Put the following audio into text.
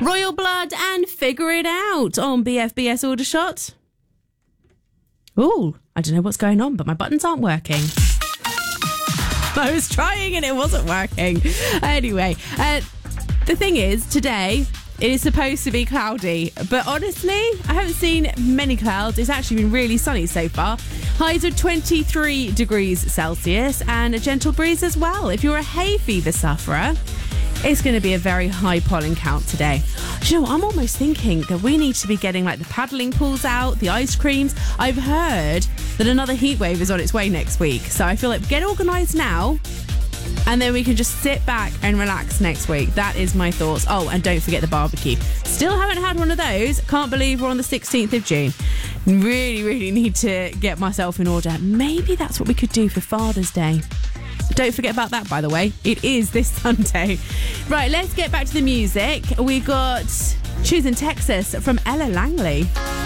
Royal Blood and Figure It Out on BFBS Aldershot. Oh, I don't know what's going on, but my buttons aren't working. I was trying and it wasn't working. Anyway, the thing is, today it is supposed to be cloudy, but honestly, I haven't seen many clouds. It's actually been really sunny so far. Highs of 23 degrees Celsius and a gentle breeze as well. If you're a hay fever sufferer, it's going to be a very high pollen count today. Do you know what? I'm almost thinking that we need to be getting like the paddling pools out, the ice creams. I've heard that another heat wave is on its way next week. So I feel like get organised now and then we can just sit back and relax next week. That is my thoughts. Oh, and don't forget the barbecue. Still haven't had one of those. Can't believe we're on the 16th of June. Really need to get myself in order. Maybe that's what we could do for Father's Day. Don't forget about that, by the way. It is this Sunday. Right, let's get back to the music. We got Choosing Texas from Ella Langley.